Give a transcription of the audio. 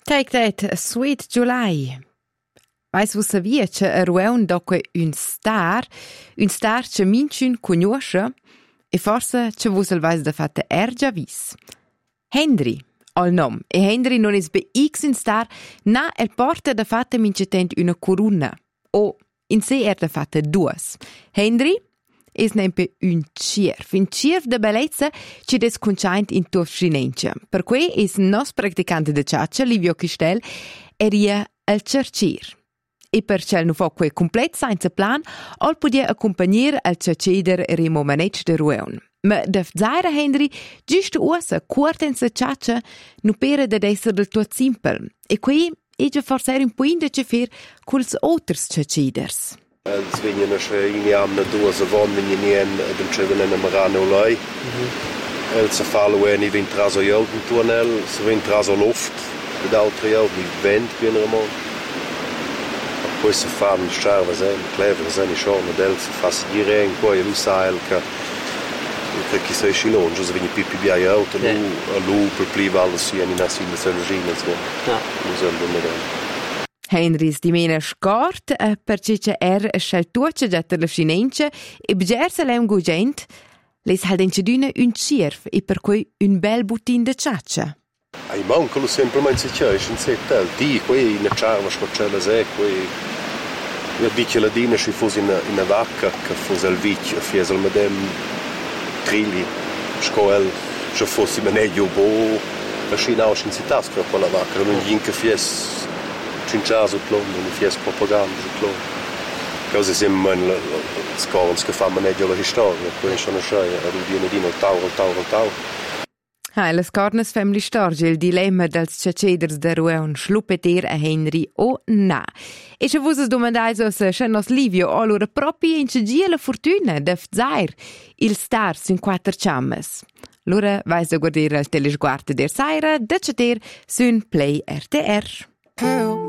Take that, Sweet July. Weiss vus savia che a Rueun doque un star che minchün cugnosce e forse che vus el vais da fatta già vis. Henry, al nom, e Henry non es be x un star, na el porta da fatta mincetent una corona, o in sé da fatta duas. Henry es nempe un cirf de bellezza che des conchaint in tuo scinentia. Per cui es nos practicante de ciaccia, Livio Cristel, eria al cercir. E per cel nu fa quei complet senza plan, ol podia accompagnir al ciaceder Remo Manetsch de Rueun. Ma daf zaira Henry, giusto uossa, cuortenza ciaccia, nu pera da esser del tuo simpel. E qui ege forse un po' inda fer culs oters ciaceders. Els venien in amna duas avon venien dem chevenen am rano lei. Els fallo ni vin traso joden tunnel, se vin traso luft, ed altre jod ni vent bien ramon. Poi se fan scharva sen, clever sen schon, ed els fas direng poi l'usail che chi sei scilon, giusto vini pipi bia auto, lu per pliva alla sia in nasil de sergina, so. Musel de Henry dimena scort perché sceltuccia già per la scinenza e bgersa le un gugent, les haldenche d'una un cirf e per cui un bel butin de ciaccia. Ai manca lo semplicemente se c'è in settel, di qui in charva scocella se qui io dice la dina se fosse in vacca che fosse il vecchio fiesel medem trilli scoel se fosse meglio bo la scina aus in citasca con la vacca non gli che fies cincaso plom non fies propaganda plom cose sempre scons che fa meglio la storia questo non c'è a rudine dino tau las cornes family storge il dilemma dels ciaceders de Rueun schlupeter a Henry o na. E se vos domandais se nos Livio allora proprio in cegia la fortuna de fzair il star sun quattro chammes. L'ora vais a guardare al telesguardo der saira de ceter sun Play RTR.